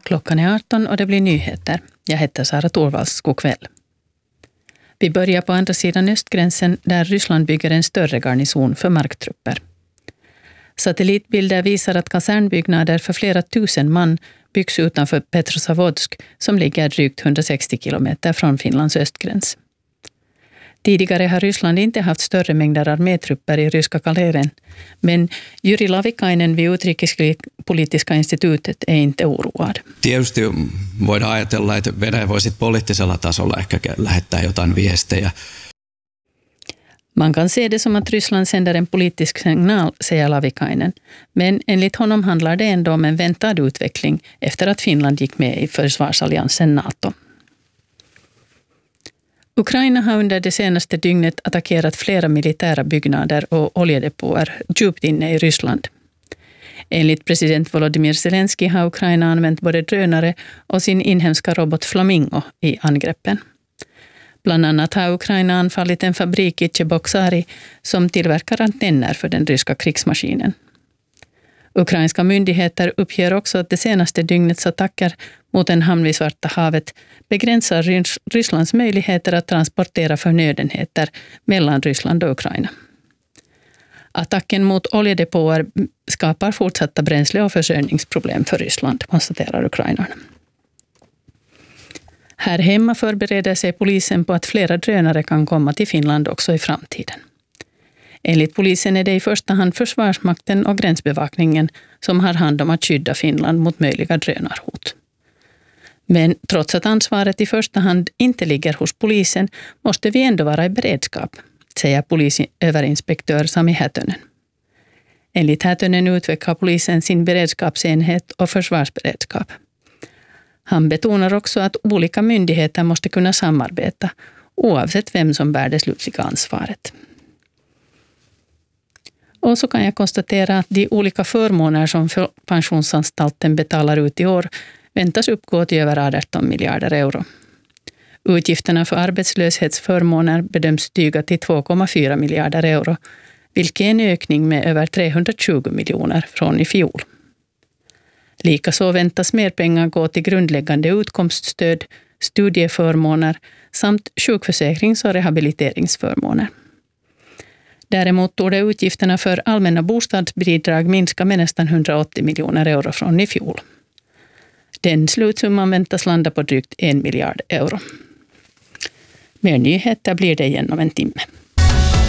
Klockan är 18 och det blir nyheter. Jag heter Sara Torvalds. God kväll. Vi börjar på andra sidan östgränsen där Ryssland bygger en större garnison för marktrupper. Satellitbilder visar att kasernbyggnader för flera tusen man byggs utanför Petrozavodsk som ligger drygt 160 kilometer från Finlands östgräns. Tidigare har Ryssland inte haft större mängder armétrupper i ryska Karelen, men Jyri Lavikainen vid Utrikespolitiska instituutet är inte oroad. Tietysti voidaan ajatella, että Venäjä voisi poliittisella tasolla ehkä lähettää jotain viestejä. Man kan se det som att Ryssland sänder en politisk signal, säger Lavikainen, men enligt honom handlar det ändå om en väntad utveckling efter att Finland gick med i försvarsalliansen NATO. Ukraina har under det senaste dygnet attackerat flera militära byggnader och oljedepåer djupt inne i Ryssland. Enligt president Volodymyr Zelensky har Ukraina använt både drönare och sin inhemska robot Flamingo i angreppen. Bland annat har Ukraina anfallit en fabrik i Cheboksary som tillverkar antenner för den ryska krigsmaskinen. Ukrainska myndigheter uppger också att det senaste dygnets attacker mot en hamn vid Svarta havet begränsar Rysslands möjligheter att transportera förnödenheter mellan Ryssland och Ukraina. Attacken mot oljedepåer skapar fortsatta bränsle- och försörjningsproblem för Ryssland, konstaterar ukrainarna. Här hemma förbereder sig polisen på att flera drönare kan komma till Finland också i framtiden. Enligt polisen är det i första hand Försvarsmakten och gränsbevakningen som har hand om att skydda Finland mot möjliga drönarhot. Men trots att ansvaret i första hand inte ligger hos polisen måste vi ändå vara i beredskap, säger polisöverinspektör Sami Hätönen. Enligt Hätönen utvecklar polisen sin beredskapsenhet och försvarsberedskap. Han betonar också att olika myndigheter måste kunna samarbeta oavsett vem som bär det slutliga ansvaret. Och så kan jag konstatera att de olika förmåner som pensionsanstalten betalar ut i år väntas uppgå till över 18 miljarder euro. Utgifterna för arbetslöshetsförmåner bedöms stiga till 2,4 miljarder euro, vilket är en ökning med över 320 miljoner från i fjol. Likaså väntas mer pengar gå till grundläggande utkomststöd, studieförmåner samt sjukförsäkrings- och rehabiliteringsförmåner. Däremot torde utgifterna för allmänna bostadsbidrag minska med nästan 180 miljoner euro från i fjol. Den slutsumman väntas landa på drygt 1 miljard euro. Mer nyheter blir det igen om en timme.